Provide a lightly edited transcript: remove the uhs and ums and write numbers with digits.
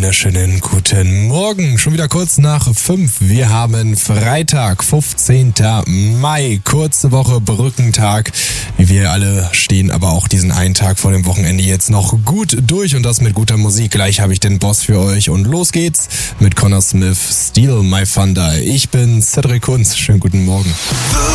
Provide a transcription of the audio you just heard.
wunderschönen guten Morgen. Schon wieder kurz nach 5. Wir haben Freitag, 15. Mai. Kurze Woche, Brückentag. Wie wir alle stehen aber auch diesen einen Tag vor dem Wochenende jetzt noch gut durch und das mit guter Musik. Gleich habe ich den Boss für euch und los geht's mit Connor Smith, Steal My Thunder. Ich bin Cedric Kunz. Schönen guten Morgen.